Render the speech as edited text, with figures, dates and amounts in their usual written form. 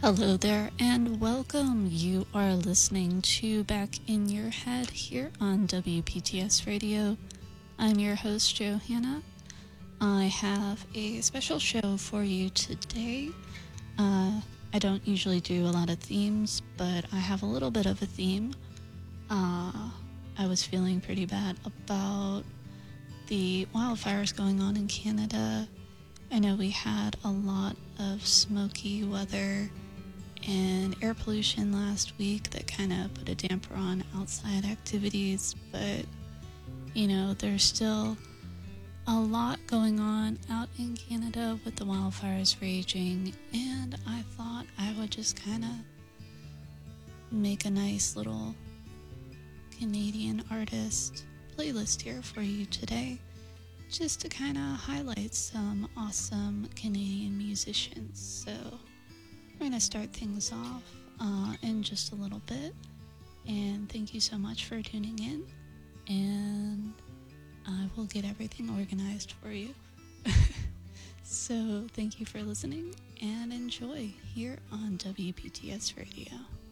Hello there and welcome. You are listening to Back in Your Head here on WPTS Radio. I'm your host, Johanna. I have a special show for you today. I don't usually do a lot of themes, but I have a little bit of a theme. I was feeling pretty bad about the wildfires going on in Canada. I know we had a lot of smoky weather and air pollution last week that kind of put a damper on outside activities, but there's still a lot going on out in Canada with the wildfires raging, and I thought I would just kind of make a nice little Canadian artist playlist here for you today, just to kind of highlight some awesome Canadian musicians. So we're going to start things off in just a little bit, and thank you so much for tuning in, and I will get everything organized for you. So thank you for listening, and enjoy here on WPTS Radio.